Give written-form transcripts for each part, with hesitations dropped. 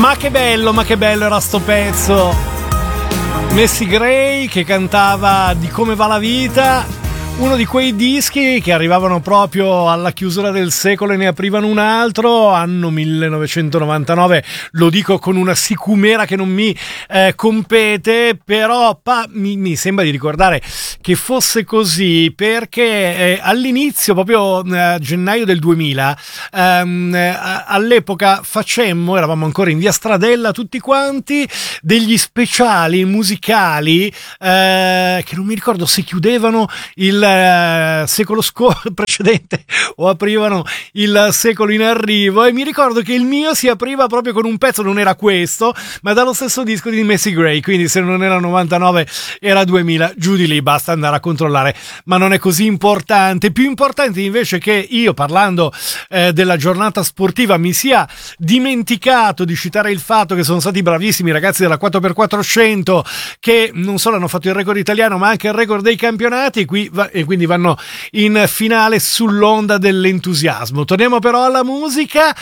Ma che bello era sto pezzo. Macy Gray che cantava Di come va la vita, uno di quei dischi che arrivavano proprio alla chiusura del secolo e ne aprivano un altro, anno 1999, lo dico con una sicumera che non mi compete, però mi sembra di ricordare che fosse così perché all'inizio, proprio gennaio del 2000, all'epoca eravamo ancora in via Stradella tutti quanti, degli speciali musicali che non mi ricordo se chiudevano il secolo precedente o aprivano il secolo in arrivo, e mi ricordo che il mio si apriva proprio con un pezzo, non era questo, ma dallo stesso disco di Macy Gray, quindi se non era 99 era 2000, giù di lì, basta andare a controllare, ma non è così importante. Più importante invece che io, parlando della giornata sportiva, mi sia dimenticato di citare il fatto che sono stati bravissimi i ragazzi della 4x400 che non solo hanno fatto il record italiano ma anche il record dei campionati e quindi vanno in finale sull'onda dell'entusiasmo. Torniamo però alla musica,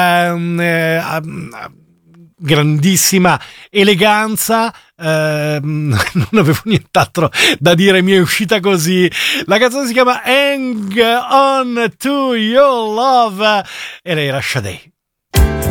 grandissima eleganza, non avevo nient'altro da dire, mi è uscita così. La canzone si chiama Hang On To Your Love e lei era Sade.